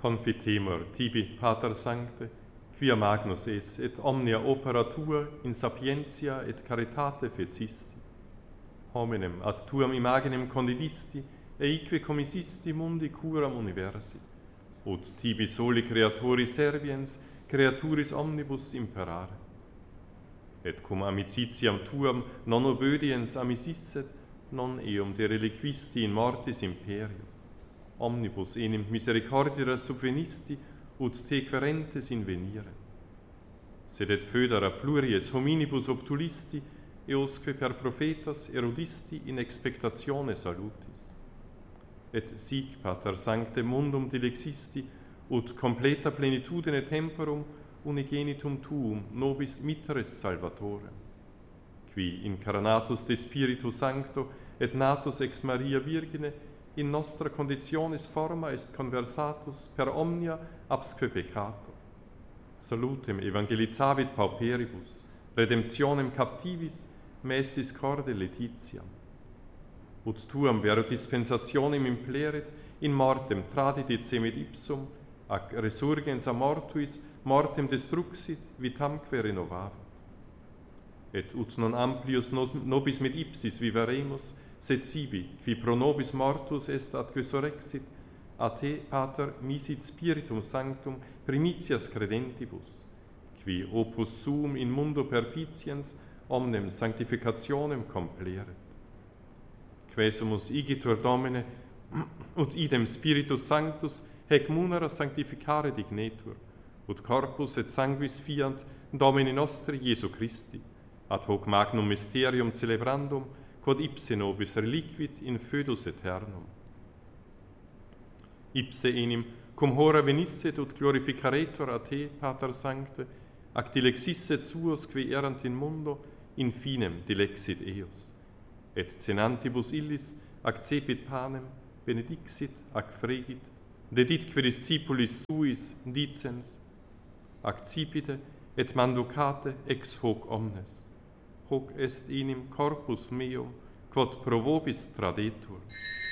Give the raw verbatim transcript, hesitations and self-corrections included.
Confitemur tibi, Pater Sancte, quia magnus es, et omnia opera tua in sapientia et caritate fecisti. Hominem ad tuam imaginem condivisti, eique commissisti mundi curam universi. Ut tibi soli creatori serviens, creaturis omnibus imperare. Et cum amicitiam tuam non obediens amisisset, non eum de reliquisti in mortis imperio. Omnibus enim misericordira subvenisti, ut te querentes invenire. Sed et foedera pluries hominibus obtulisti, eosque per prophetas erudisti in expectatione salutis. Et sic, Pater Sancte, mundum dilexisti, ut completa plenitudine temporum unigenitum tuum nobis mitteres salvatorem, qui incarnatus de Spiritu Sancto et natus ex Maria Virgine in nostra conditionis forma est conversatus per omnia absque peccato. Salutem evangelizavit pauperibus, redemptionem captivis, mestis corde laetitiam. Ut tuam vero dispensationem impleret, in mortem tradidit semet ipsum, ac resurgens a mortuis, mortem destruxit, vitamque renovavit. Et ut non amplius nobis med ipsis viveremus, sed sibi, qui pro nobis mortus est atque surrexit, a te, Pater, misit Spiritum Sanctum primitias credentibus, qui opus suum in mundo perficiens omnem sanctificationem compleret. Quesumus igitur Domine, ut idem Spiritus Sanctus hec munera sanctificare dignetur, ut corpus et sanguis fiant Domini nostri Iesu Christi, ad hoc magnum mysterium celebrandum, quod ipse nobis reliquit in foedus aeternum. Ipse enim, cum hora venisset ut glorificaretur a te, Pater Sancte, ac dilexisset suos qui erant in mundo, in finem dilexit eos. Et cenantibus illis accepit panem, benedixit ac fregit, deditque discipulis suis dicens, accipite et manducate ex hoc omnes. Hoc est enim corpus meum, quod pro vobis tradetur.